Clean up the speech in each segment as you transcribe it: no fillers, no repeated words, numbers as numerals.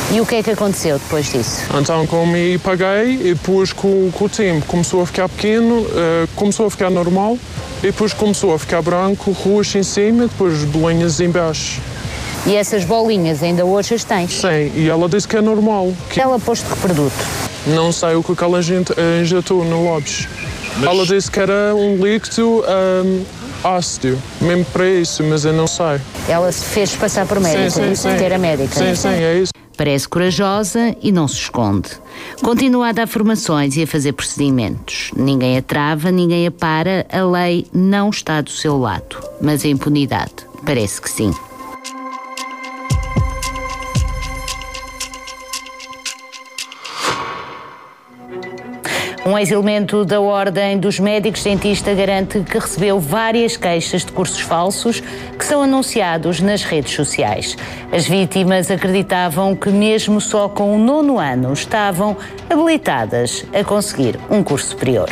E o que é que aconteceu depois disso? Então, como eu paguei, e depois com o tempo começou a ficar pequeno, começou a ficar normal, e depois começou a ficar branco, roxo em cima, depois bolinhas em baixo. E essas bolinhas ainda hoje as tens? Sim, e ela disse que é normal. Ela pôs-te que produto? Não sei o que aquela gente injetou no lábios. Ela disse que era um líquido ácido, mesmo para isso, mas eu não sei. Ela se fez passar por médica, disse que era médica. Sim, é isso. Parece corajosa e não se esconde. Continua a dar formações e a fazer procedimentos. Ninguém a trava, ninguém a para, a lei não está do seu lado. Mas a impunidade parece que sim. Um ex-elemento da Ordem dos Médicos Dentistas garante que recebeu várias queixas de cursos falsos que são anunciados nas redes sociais. As vítimas acreditavam que mesmo só com o 9º ano estavam habilitadas a conseguir um curso superior.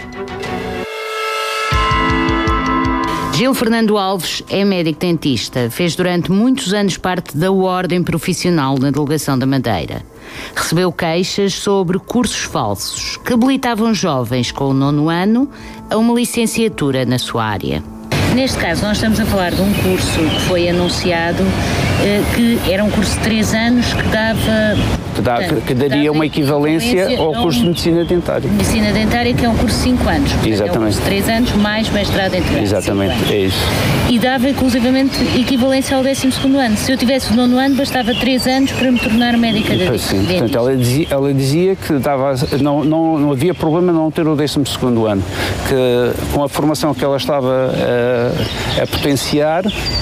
Gil Fernando Alves é médico dentista. Fez durante muitos anos parte da Ordem Profissional na Delegação da Madeira. Recebeu queixas sobre cursos falsos que habilitavam jovens com o 9º ano a uma licenciatura na sua área. Neste caso, nós estamos a falar de um curso que foi anunciado, que era um curso de 3 anos que dava... Que daria uma equivalência ao curso de Medicina Dentária. Medicina Dentária, que é um curso de 5 anos. Exatamente. É um curso de 3 anos mais mestrado em dentária. Exatamente, é isso. E dava, inclusivamente, equivalência ao 12º ano. Se eu tivesse o 9º ano, bastava 3 anos para me tornar médica dentista. Portanto, ela dizia que não havia problema não ter o 12º ano, que com a formação que ela estava a potenciar,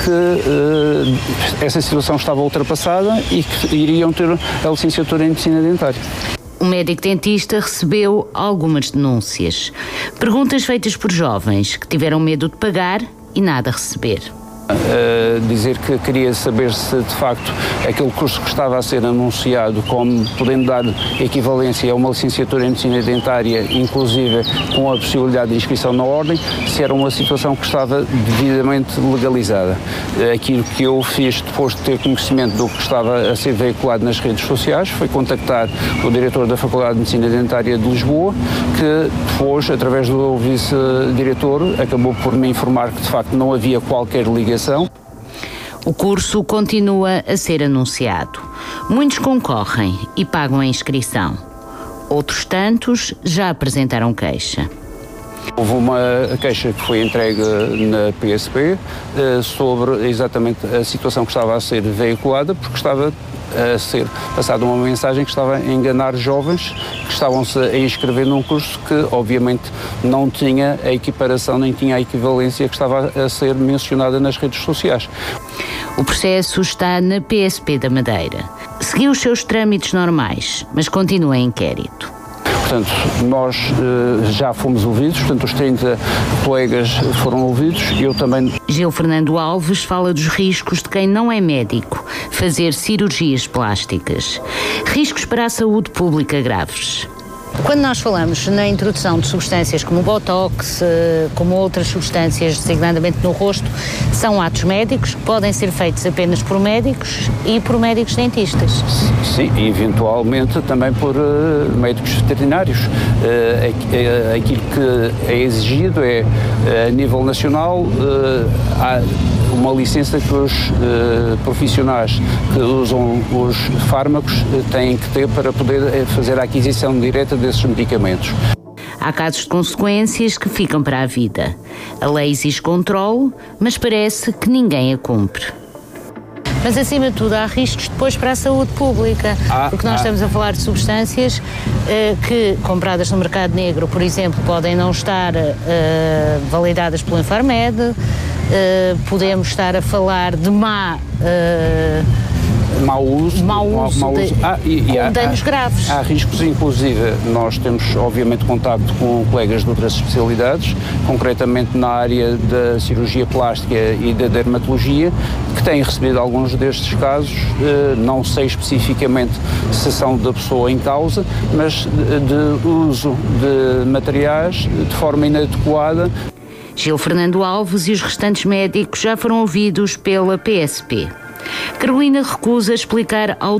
que essa situação estava ultrapassada e que iriam ter a licenciatura em Medicina Dentária. O médico dentista recebeu algumas denúncias. Perguntas feitas por jovens que tiveram medo de pagar e nada a receber. Dizer que queria saber se de facto aquele curso que estava a ser anunciado como podendo dar equivalência a uma licenciatura em Medicina Dentária, inclusive com a possibilidade de inscrição na ordem, se era uma situação que estava devidamente legalizada. Aquilo que eu fiz depois de ter conhecimento do que estava a ser veiculado nas redes sociais foi contactar o diretor da Faculdade de Medicina Dentária de Lisboa, que depois, através do vice-diretor, acabou por me informar que de facto não havia qualquer ligação. O curso continua a ser anunciado. Muitos concorrem e pagam a inscrição. Outros tantos já apresentaram queixa. Houve uma queixa que foi entregue na PSP sobre exatamente a situação que estava a ser veiculada, porque estava a ser passada uma mensagem que estava a enganar jovens que estavam-se a inscrever num curso que obviamente não tinha a equiparação nem tinha a equivalência que estava a ser mencionada nas redes sociais. O processo está na PSP da Madeira. Seguiu os seus trâmites normais, mas continua em inquérito. Portanto, nós já fomos ouvidos, portanto, os 30 colegas foram ouvidos, eu também. Gil Fernando Alves fala dos riscos de quem não é médico fazer cirurgias plásticas. Riscos para a saúde pública graves. Quando nós falamos na introdução de substâncias como o Botox, como outras substâncias, designadamente no rosto, são atos médicos que podem ser feitos apenas por médicos e por médicos dentistas. Sim, e eventualmente também por médicos veterinários. Aquilo que é exigido é, a nível nacional, há uma licença que os profissionais que usam os fármacos têm que ter para poder fazer a aquisição direta desses medicamentos. Há casos de consequências que ficam para a vida. A lei exige controle, mas parece que ninguém a cumpre. Mas, acima de tudo, há riscos depois para a saúde pública, porque nós estamos a falar de substâncias que, compradas no mercado negro, por exemplo, podem não estar validadas pelo Infarmed, podemos estar a falar de mau uso com danos graves. Há riscos, inclusive, nós temos obviamente contacto com colegas de outras especialidades, concretamente na área da cirurgia plástica e da dermatologia, que têm recebido alguns destes casos, não sei especificamente se são da pessoa em causa, mas de uso de materiais de forma inadequada. Gil Fernando Alves e os restantes médicos já foram ouvidos pela PSP. Carolina recusa explicar ao